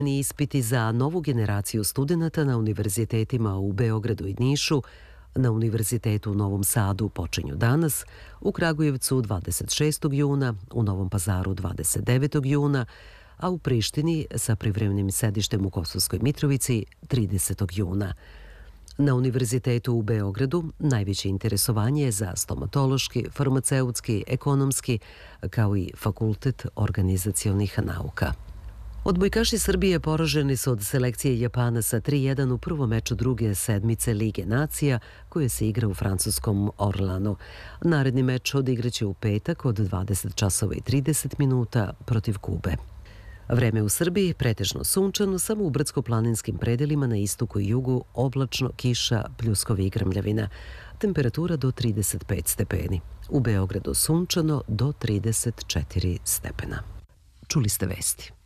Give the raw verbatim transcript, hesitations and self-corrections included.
Ispiti za novu generaciju studenata na univerzitetima u Beogradu i Nišu, na Univerzitetu u Novom Sadu počinju danas, u Kragujevcu dvadeset šestog juna, u Novom Pazaru dvadeset devetog juna, a u Prištini sa privremenim sedištem u Kosovskoj Mitrovici tridesetog juna. Na Univerzitetu u Beogradu najveće interesovanje je za stomatološki, farmaceutski, ekonomski, kao i Fakultet organizacionih nauka. Odbojkaši Srbije poraženi su od selekcije Japana sa tri jedan u prvom meču druge sedmice Lige nacija koje se igra u francuskom Orlanu. Naredni meč odigraće u petak od dvadeset časova i trideset minuta protiv Kube. Vreme u Srbiji pretežno sunčano, samo u brdsko-planinskim predelima na istoku i jugu oblačno, kiša, pljuskovi i grmljavina. Temperatura do trideset pet stepeni. U Beogradu sunčano do trideset četiri stepena. Čuli ste vesti.